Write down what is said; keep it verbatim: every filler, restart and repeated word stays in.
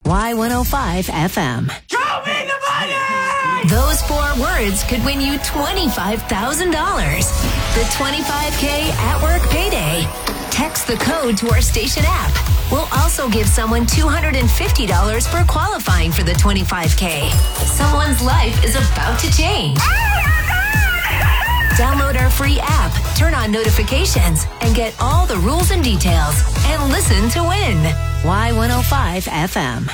Y one oh five F M. Show me the money! Those four words could win you twenty-five thousand dollars. The twenty-five K at work payday. Text the code to our station app. We'll also give someone two hundred fifty dollars for qualifying for the twenty-five K. Someone's life is about to change. Download our free app, turn on notifications, and get all the rules and details. And listen to win. Y one oh five F M.